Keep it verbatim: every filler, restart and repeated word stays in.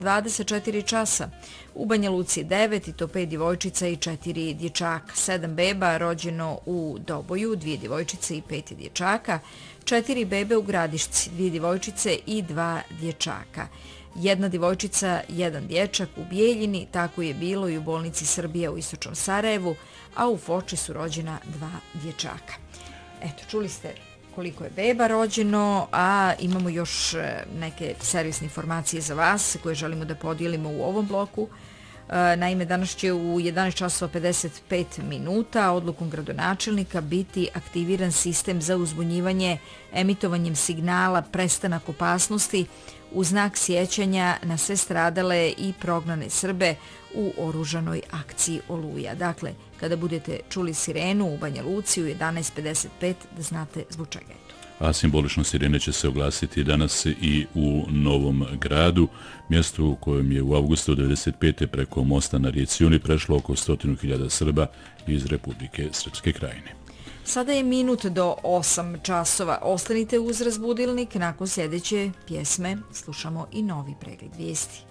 dvadeset četiri časa. U Banja Luci devet i to pet djevojčica i četiri dječaka. sedam beba rođeno u Doboju, dvije djevojčice i pet dječaka. četiri bebe u Gradišci, dvije djevojčice i dva dječaka. Jedna djevojčica, jedan dječak u Bijeljini, tako je bilo i u bolnici Srbija u Istočnom Sarajevu, a u Foči su rođena dva dječaka. Eto, čuli ste koliko je beba rođeno, a imamo još neke servisne informacije za vas koje želimo da podijelimo u ovom bloku. Naime, danas će u jedanaest časova pedeset pet minuta odlukom gradonačelnika biti aktiviran sistem za uzbunjivanje emitovanjem signala prestanak opasnosti u znak sjećanja na sve stradale i prognane Srbe u oružanoj akciji Oluja. Dakle, kada budete čuli sirenu u Banja Luci u jedanaest pedeset pet, da znate zbog čega je to. A simbolično sirene će se oglasiti danas i u Novom Gradu, mjestu u kojem je u avgustu devedeset pete preko mosta na rijeci Uni prešlo oko stotinu hiljada Srba iz Republike Srpske Krajine. Sada je minut do osam časova. Ostanite uz Razbudilnik. Nakon sljedeće pjesme slušamo i novi pregled vijesti.